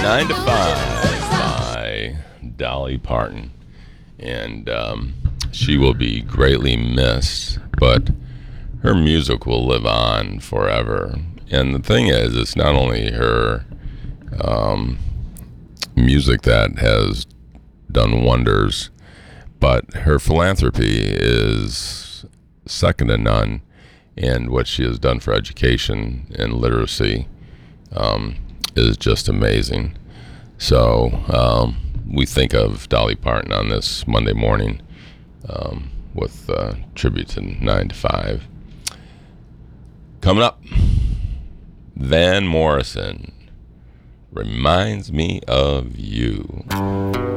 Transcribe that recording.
9 to 5 by Dolly Parton. And she will be greatly missed, but her music will live on forever. And the thing is, it's not only her music that has done wonders, but her philanthropy is second to none. And what she has done for education and literacy is just amazing. So we think of Dolly Parton on this Monday morning with tribute to 9 to 5. Coming up, Van Morrison, Reminds Me of You.